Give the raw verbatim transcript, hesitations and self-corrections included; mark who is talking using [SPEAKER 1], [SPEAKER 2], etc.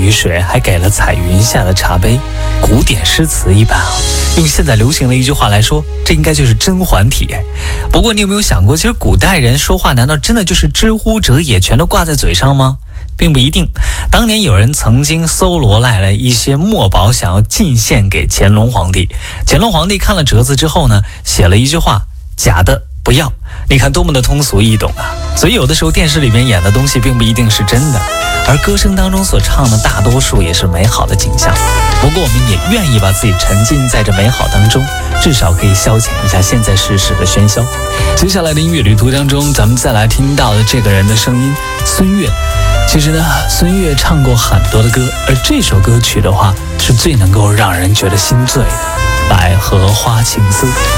[SPEAKER 1] 雨水，还给了彩云下的茶杯，古典诗词一般啊。用现在流行的一句话来说，这应该就是甄嬛体。不过你有没有想过，其实古代人说话难道真的就是知乎者也，全都挂在嘴上吗？并不一定。当年有人曾经搜罗来了一些墨宝，想要进献给乾隆皇帝。乾隆皇帝看了折子之后呢，写了一句话：假的不要。你看多么的通俗易懂啊！所以有的时候电视里面演的东西并不一定是真的，而歌声当中所唱的大多数也是美好的景象。不过我们也愿意把自己沉浸在这美好当中，至少可以消遣一下现在世事的喧嚣。接下来的音乐旅途当中，咱们再来听到的这个人的声音，孙悦。其实呢，孙悦唱过很多的歌，而这首歌曲的话，是最能够让人觉得心醉的《百合花情丝》。